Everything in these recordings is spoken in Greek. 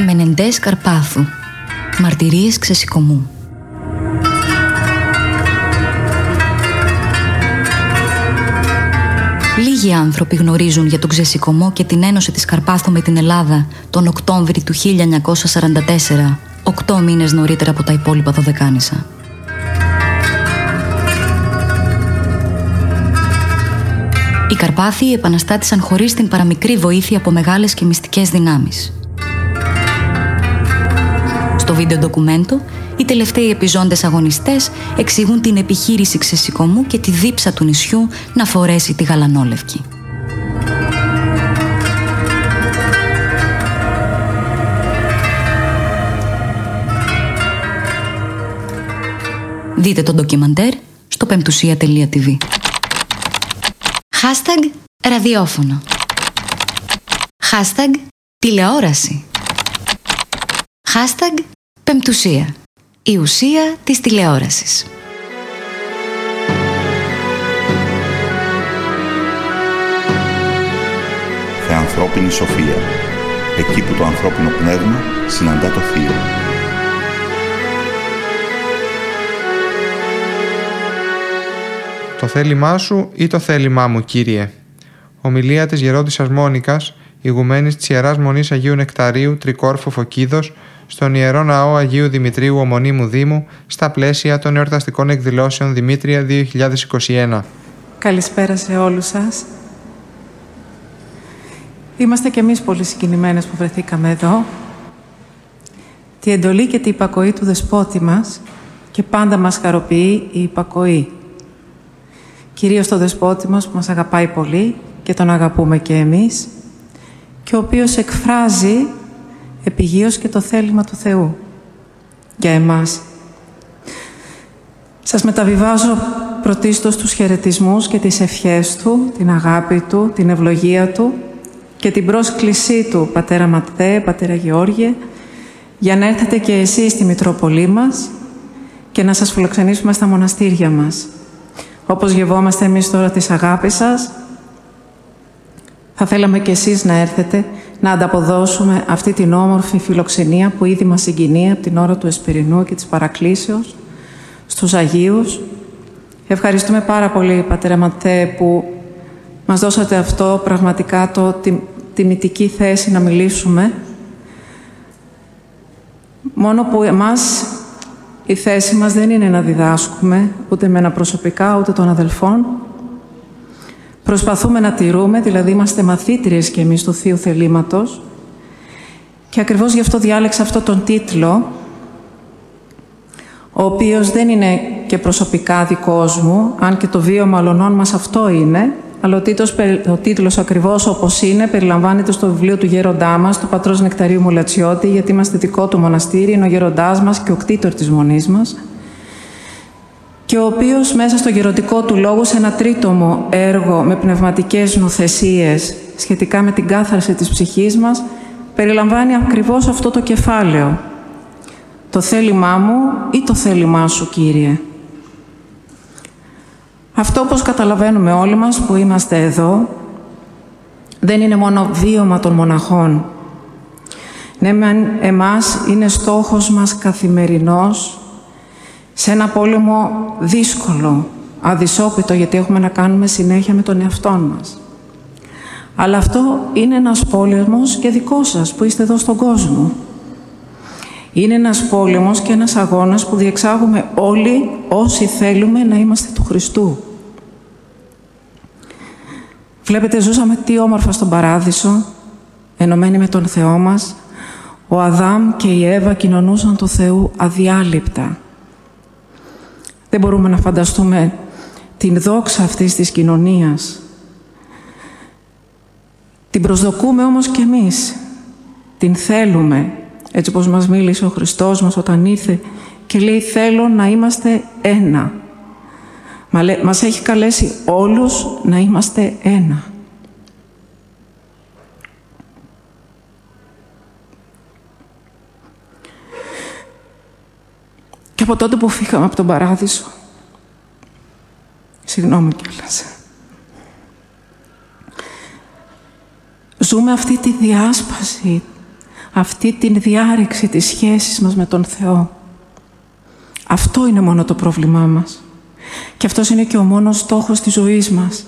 Μενεντές Καρπάθου. Μαρτυρίες ξεσηκωμού. Λίγοι άνθρωποι γνωρίζουν για τον ξεσηκωμό και την ένωση της Καρπάθου με την Ελλάδα τον Οκτώβρη του 1944, 8 μήνες νωρίτερα από τα υπόλοιπα Δωδεκάνησα. Οι Καρπάθοι επαναστάτησαν χωρίς την παραμικρή βοήθεια από μεγάλες και μυστικές δυνάμεις. Στο βίντεο ντοκουμέντο, οι τελευταίοι επιζώντες αγωνιστές εξηγούν την επιχείρηση ξεσηκωμού και τη δίψα του νησιού να φορέσει τη γαλανόλευκη. Δείτε το ντοκιμαντέρ στο πεμπτουσία.tv. Hashtag ραδιόφωνο. Hashtag τηλεόραση. Hashtag πεμπτουσία. Η ουσία της τηλεόρασης. Θεανθρώπινη σοφία. Εκεί που το ανθρώπινο πνεύμα συναντά το θείο. Το θέλημά σου ή το θέλημά μου, Κύριε. Ομιλία της Γερόντισσας Μόνικας, ηγουμένης της Ιεράς Μονής Αγίου Νεκταρίου, Τρικόρφου Φωκίδος, στον Ιερό Ναό Αγίου Δημητρίου Ομονίμου Δήμου, στα πλαίσια των εορταστικών εκδηλώσεων Δημήτρια 2021. Καλησπέρα σε όλους σας. Είμαστε κι εμείς πολύ συγκινημένες που βρεθήκαμε εδώ. Τη εντολή και την υπακοή του Δεσπότη μας και πάντα μας χαροποιεί η υπακοή. Κυρίως το Δεσπότη μας που μας αγαπάει πολύ και τον αγαπούμε και εμείς και ο οποίος εκφράζει επιγείως και το θέλημα του Θεού για εμάς. Σας μεταβιβάζω πρωτίστως τους χαιρετισμούς και τις ευχές του, την αγάπη του, την ευλογία του και την πρόσκλησή του, Πατέρα Ματθαίε, Πατέρα Γεώργιε, για να έρθετε και εσείς στη Μητρόπολή μας και να σας φιλοξενήσουμε στα μοναστήρια μας. Όπως γευόμαστε εμείς τώρα της αγάπης σας, θα θέλαμε και εσείς να έρθετε να ανταποδώσουμε αυτή την όμορφη φιλοξενία που ήδη μας συγκινεί από την ώρα του Εσπερινού και της Παρακλήσεως στους Αγίους. Ευχαριστούμε πάρα πολύ, Πατέρα Ματθαίε, που μας δώσατε αυτό πραγματικά τη τιμητική θέση να μιλήσουμε. Μόνο που εμάς η θέση μας δεν είναι να διδάσκουμε ούτε εμένα προσωπικά ούτε των αδελφών. Προσπαθούμε να τηρούμε, δηλαδή είμαστε μαθήτριες και εμείς του Θείου Θελήματος και ακριβώς γι' αυτό διάλεξα αυτό τον τίτλο, ο οποίος δεν είναι και προσωπικά δικός μου, αν και το βίωμα αλλωνών μας αυτό είναι, αλλά ο τίτλος ακριβώς όπως είναι περιλαμβάνεται στο βιβλίο του γέροντά μας, του πατρός Νεκταρίου Μουλατσιώτη, γιατί είμαστε δικό του μοναστήρι, είναι ο γέροντάς μας και ο κτήτορ της Μονής μας, και ο οποίος μέσα στο γεροντικό του λόγο, σε ένα τρίτομο έργο με πνευματικές νουθεσίες σχετικά με την κάθαρση της ψυχής μας, περιλαμβάνει ακριβώς αυτό το κεφάλαιο. Το θέλημά μου ή το θέλημά σου, Κύριε. Αυτό, όπως καταλαβαίνουμε όλοι μας που είμαστε εδώ, δεν είναι μόνο βίωμα των μοναχών. Ναι, εμάς είναι στόχος μας καθημερινός σε ένα πόλεμο δύσκολο, αδυσόπιτο, γιατί έχουμε να κάνουμε συνέχεια με τον εαυτό μας. Αλλά αυτό είναι ένας πόλεμος και δικός σας που είστε εδώ στον κόσμο. Είναι ένας πόλεμος και ένας αγώνας που διεξάγουμε όλοι όσοι θέλουμε να είμαστε του Χριστού. Βλέπετε, ζούσαμε τι όμορφα στον Παράδεισο, ενωμένοι με τον Θεό μας. Ο Αδάμ και η Εύα κοινωνούσαν του Θεού αδιάλειπτα. Δεν μπορούμε να φανταστούμε την δόξα αυτής της κοινωνίας. Την προσδοκούμε όμως κι εμείς. Την θέλουμε, έτσι όπως μας μίλησε ο Χριστός μας όταν ήρθε και λέει «Θέλω να είμαστε ένα». Μας έχει καλέσει όλους να είμαστε ένα. Και από τότε που φύγαμε από τον Παράδεισο, συγγνώμη κιόλας, ζούμε αυτή τη διάσπαση, αυτή την διάρρηξη της σχέσης μας με τον Θεό. Αυτό είναι μόνο το πρόβλημά μας. Και αυτός είναι και ο μόνος στόχος της ζωής μας.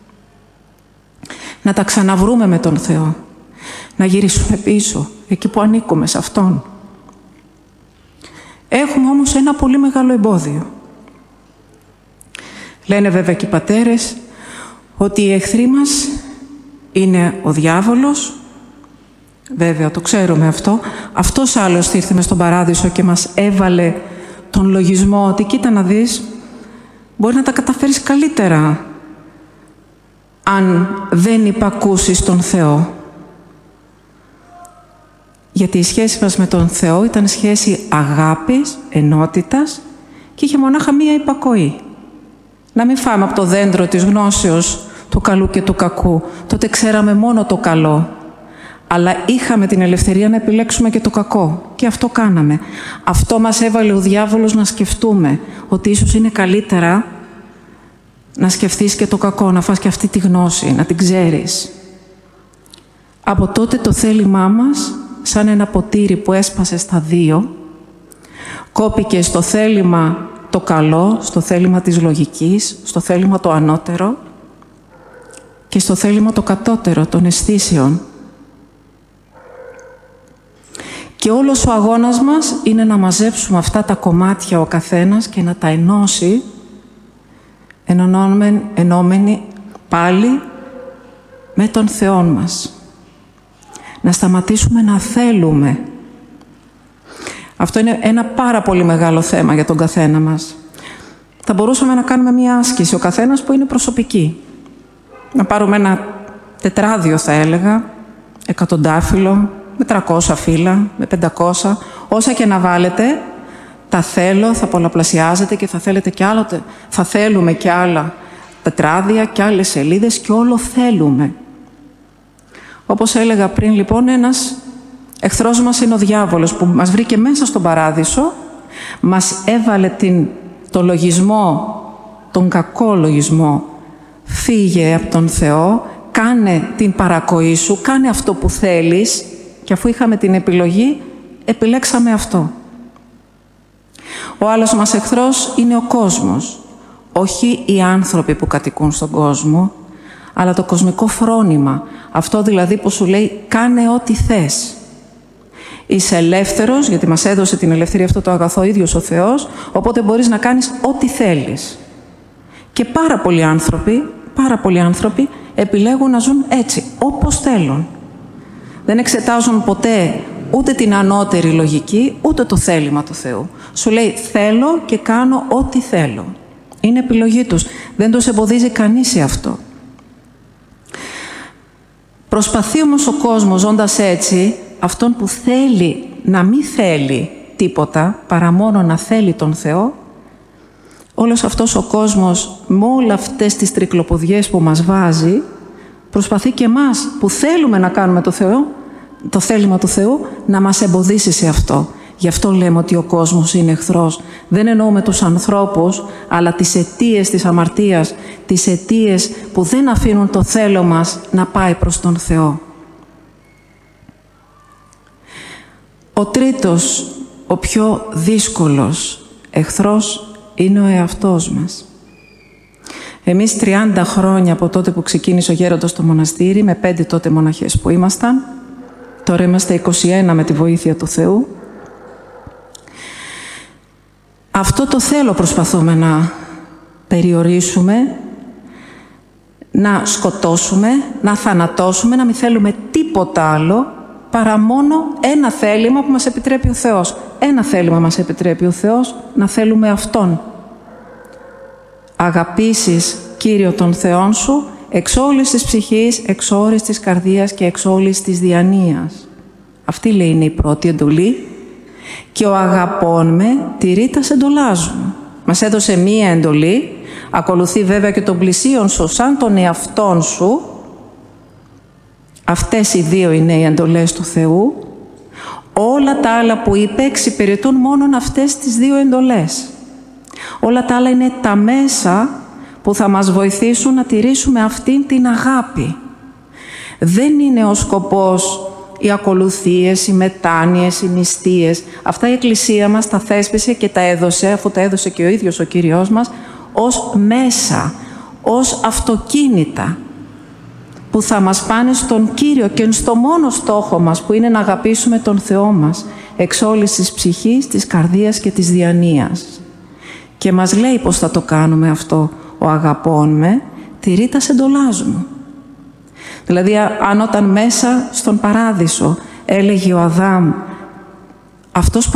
Να τα ξαναβρούμε με τον Θεό. Να γυρίσουμε πίσω, εκεί που ανήκουμε, σε Αυτόν. Έχουμε όμως ένα πολύ μεγάλο εμπόδιο. Λένε βέβαια και οι πατέρες ότι οι εχθροί μας είναι ο διάβολος. Βέβαια, το ξέρουμε αυτό. Αυτός άλλος ήρθε μες στον παράδεισο και μας έβαλε τον λογισμό ότι κοίτα να δεις, μπορεί να τα καταφέρεις καλύτερα αν δεν υπακούσεις τον Θεό. Γιατί η σχέση μας με τον Θεό ήταν σχέση αγάπης, ενότητας και είχε μονάχα μία υπακοή. Να μην φάμε από το δέντρο της γνώσεως του καλού και του κακού. Τότε ξέραμε μόνο το καλό. Αλλά είχαμε την ελευθερία να επιλέξουμε και το κακό. Και αυτό κάναμε. Αυτό μας έβαλε ο διάβολος να σκεφτούμε ότι ίσως είναι καλύτερα να σκεφτείς και το κακό, να φας και αυτή τη γνώση, να την ξέρεις. Από τότε το θέλημά μας, σαν ένα ποτήρι που έσπασε στα δύο, κόπηκε στο θέλημα το καλό, στο θέλημα της λογικής, στο θέλημα το ανώτερο και στο θέλημα το κατώτερο των αισθήσεων. Και όλος ο αγώνας μας είναι να μαζέψουμε αυτά τα κομμάτια ο καθένας και να τα ενώσει, ενώμενοι πάλι με τον Θεό μας. Να σταματήσουμε να θέλουμε. Αυτό είναι ένα πάρα πολύ μεγάλο θέμα για τον καθένα μας. Θα μπορούσαμε να κάνουμε μία άσκηση, ο καθένας που είναι προσωπική. Να πάρουμε ένα τετράδιο, θα έλεγα, 100 με 300 φύλλα, με 500, όσα και να βάλετε, τα θέλω, θα πολλαπλασιάζετε και θα θέλετε κι άλλο, θα θέλουμε κι άλλα τετράδια κι άλλες σελίδες και όλο θέλουμε. Όπως έλεγα πριν, λοιπόν, ένας εχθρός μας είναι ο διάβολος που μας βρήκε μέσα στον παράδεισο, μας έβαλε το λογισμό, τον κακό λογισμό, φύγε από τον Θεό, κάνε την παρακοή σου, κάνε αυτό που θέλεις, και αφού είχαμε την επιλογή, επιλέξαμε αυτό. Ο άλλος μας εχθρός είναι ο κόσμος, όχι οι άνθρωποι που κατοικούν στον κόσμο, αλλά το κοσμικό φρόνημα, αυτό δηλαδή που σου λέει κάνε ό,τι θες. Είσαι ελεύθερος, γιατί μας έδωσε την ελευθερία αυτό το αγαθό ίδιος ο Θεός, οπότε μπορείς να κάνεις ό,τι θέλεις. Και πάρα πολλοί άνθρωποι επιλέγουν να ζουν έτσι, όπως θέλουν. Δεν εξετάζουν ποτέ ούτε την ανώτερη λογική, ούτε το θέλημα του Θεού. Σου λέει θέλω και κάνω ό,τι θέλω. Είναι επιλογή τους. Δεν τους εμποδίζει κανείς σε αυτό. Προσπαθεί όμως ο κόσμος, ζώντας έτσι, αυτόν που θέλει να μην θέλει τίποτα, παρά μόνο να θέλει τον Θεό, όλος αυτός ο κόσμος με όλες αυτές τις τρικλοποδιές που μας βάζει, προσπαθεί και εμάς που θέλουμε να κάνουμε το θέλημα του Θεού, να μας εμποδίσει σε αυτό. Γι' αυτό λέμε ότι ο κόσμος είναι εχθρός. Δεν εννοούμε τους ανθρώπους, αλλά τις αιτίες της αμαρτίας, τις αιτίες που δεν αφήνουν το θέλω μας να πάει προς τον Θεό. Ο τρίτος, ο πιο δύσκολος εχθρός είναι ο εαυτός μας. Εμείς 30 χρόνια από τότε που ξεκίνησε ο γέροντας στο μοναστήρι, με 5 τότε μοναχές που ήμασταν, τώρα είμαστε 21 με τη βοήθεια του Θεού, αυτό το θέλω προσπαθούμε να περιορίσουμε, να σκοτώσουμε, να θανατώσουμε, να μην θέλουμε τίποτα άλλο παρά μόνο ένα θέλημα που μας επιτρέπει ο Θεός. Ένα θέλημα μας επιτρέπει ο Θεός, να θέλουμε Αυτόν. Αγαπήσεις, Κύριο, τον Θεόν σου, εξ όλης της ψυχής, εξ όλης της καρδίας και εξ όλης της διανοίας. Αυτή λέει είναι η πρώτη εντολή. Και ο αγαπών με τηρεί τας εντολάς μου. Μας έδωσε μία εντολή, ακολουθεί βέβαια και τον πλησίον σου σαν τον εαυτόν σου. Αυτές οι δύο είναι οι εντολές του Θεού. Όλα τα άλλα που είπε εξυπηρετούν μόνον αυτές τις δύο εντολές. Όλα τα άλλα είναι τα μέσα που θα μας βοηθήσουν να τηρήσουμε αυτήν την αγάπη. Δεν είναι ο σκοπός οι ακολουθίες, οι μετάνοιες, οι νηστείες. Αυτά η Εκκλησία μας τα θέσπισε και τα έδωσε, αφού τα έδωσε και ο ίδιος ο Κύριος μας, ως μέσα, ως αυτοκίνητα που θα μας πάνε στον Κύριο και στο μόνο στόχο μας, που είναι να αγαπήσουμε τον Θεό μας εξ όλης της ψυχής, της καρδίας και της διανοίας. Και μας λέει πώς θα το κάνουμε αυτό: ο αγαπών με, τηρεί τας εντολάς μου. Δηλαδή, αν όταν μέσα στον Παράδεισο έλεγε ο Αδάμ, αυτός